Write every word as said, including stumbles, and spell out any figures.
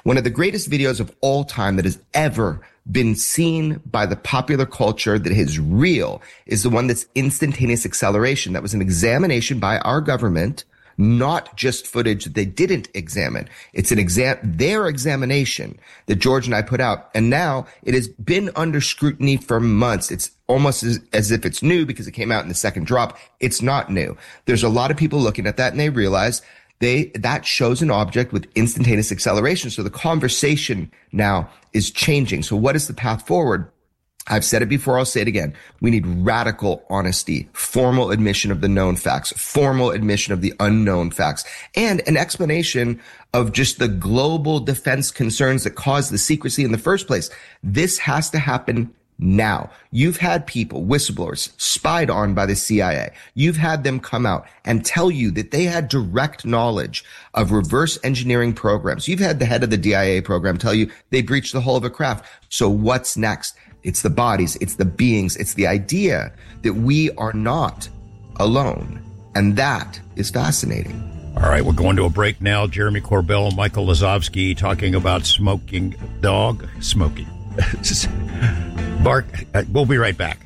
One of the greatest videos of all time that has ever been seen by the popular culture that is real is the one that's instantaneous acceleration. That was an examination by our government, not just footage that they didn't examine. It's an exam, their examination that George and I put out. And now it has been under scrutiny for months. It's almost as, as if it's new because it came out in the second drop. It's not new. There's a lot of people looking at that and they realize they, that shows an object with instantaneous acceleration. So the conversation now is changing. So what is the path forward? I've said it before, I'll say it again. We need radical honesty, formal admission of the known facts, formal admission of the unknown facts, and an explanation of just the global defense concerns that caused the secrecy in the first place. This has to happen now. You've had people, whistleblowers, spied on by the C I A. You've had them come out and tell you that they had direct knowledge of reverse engineering programs. You've had the head of the D I A program tell you they breached the hull of a craft. So what's next? It's the bodies, it's the beings, it's the idea that we are not alone. And that is fascinating. All right, we're going to a break now. Jeremy Corbell, Michael Lazovsky talking about smoking dog, smoking. Bark. We'll be right back.